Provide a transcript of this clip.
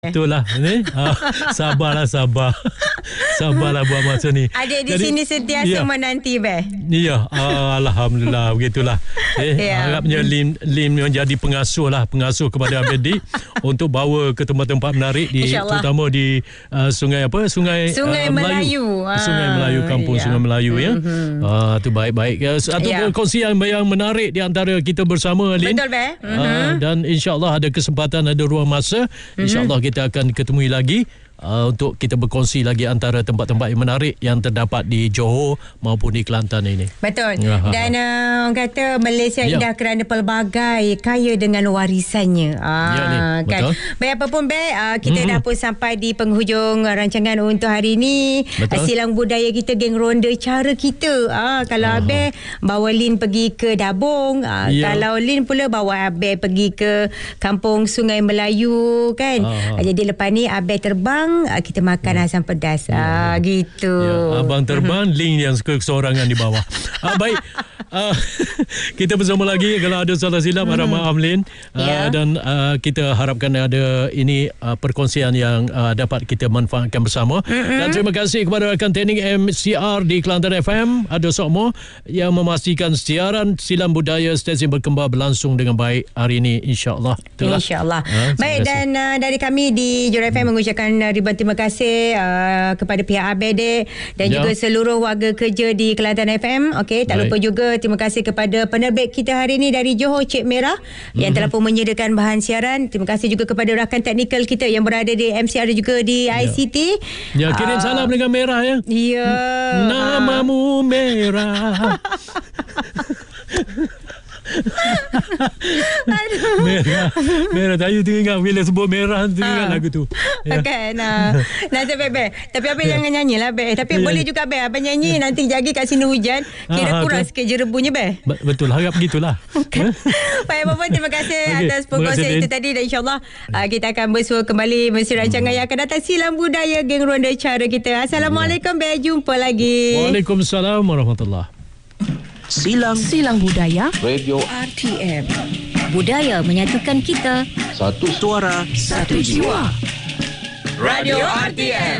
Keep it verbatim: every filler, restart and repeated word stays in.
Itulah ni. Ha, sabarlah sabar. Sabarlah buat masa ni. Adik di Jadi, sini sentiasa ya. menanti be. Ya, alhamdulillah begitulah. Eh, Ya. harapnya Lim Lim menjadi pengasuh lah, pengasuh kepada Abedi untuk bawa ke tempat-tempat menarik di InsyaAllah. terutama di uh, sungai apa? Sungai Sungai uh, Melayu. Melayu. Sungai Ah, Melayu, kampung ya. Sungai Melayu ya. Mhm. Ah, tu baik-baik. Uh, Satu Ya. perkongsian yang menarik di antara kita bersama, Lin. Betul be. Uh, Mhm. dan insya-Allah ada kesempatan, ada ruang masa, insya-Allah kita akan ketemu lagi uh, untuk kita berkongsi lagi antara tempat-tempat yang menarik yang terdapat di Johor maupun di Kelantan ini. Betul. Ya, ha, ha. Dan uh, orang kata Malaysia Ya. indah kerana pelbagai kaya dengan warisannya. Ah, Ya, ni. kan. Betul. Baik apa pun baik, uh, kita Mhm. dah pun sampai di penghujung uh, rancangan untuk hari ini. Betul. Uh, silang budaya kita, geng ronda cara kita. Ah, kalau Aha. Abel bawa Lin pergi ke Dabung, ah, Ya. kalau Lin pula bawa Abel pergi ke kampung Sungai Melayu kan. Aha. Ah, jadi lepas ni Abel terbang, ah, kita makan asam pedas. Ah, gitu. Ya, abang terbang, Lin yang suka kesorangan di bawah. Ah, baik. Ah, kita bersama lagi. Kalau ada salah silap, harap maaf, Lin. Ah, Ya. Dan ah, kita harapkan ada ini ah, perkongsian yang ah, dapat kita manfaatkan bersama. Dan terima kasih kepada rakan teknik M C R di Kelantan F M, ada Sokmo, yang memastikan siaran silam budaya stesen berkembar berlangsung dengan baik hari ini, insya-Allah. Itulah. InsyaAllah. Ah, terima Baik, kasih. dan uh, dari kami di Johor F M mengucapkan uh, ribuan terima kasih uh, kepada pihak A B D dan Ya. juga seluruh warga kerja di Kelantan F M. Okey, tak Baik. lupa juga terima kasih kepada penerbit kita hari ini dari Johor, Cik Merah, yang telah pun menyediakan bahan siaran. Terima kasih juga kepada rakan teknikal kita yang berada di M C R dan juga di I C T. Ya, kirim Ah, salam dengan merah ya. Ya. Namamu merah. Aduh. Merah. Merah. Tayu teringat bila sebut merah, teringat Ah. lagu tu. Ya. Kan nah. Nanti Abang Abang. Tapi Abang Ya. jangan nyanyi lah Abang. Tapi Ya, boleh ya. juga Abang Abang nyanyi nanti jadi kat sini hujan. Kira Ah, kurang tu. sikit jerebunya Abang. Be- Betul, harap begitulah. Kan? Baik apa pun, terima kasih Okey, atas terima kasih, perkongsian itu Din. tadi, dan insyaAllah uh, kita akan bersua kembali mesti rancangan yang akan datang, silam budaya geng ronda cara kita. Assalamualaikum, Abang. Jumpa lagi. Waalaikumsalam warahmatullahi. Silang Silang Budaya Radio R T M. Budaya menyatukan kita. Satu Suara Satu jiwa. Radio R T M.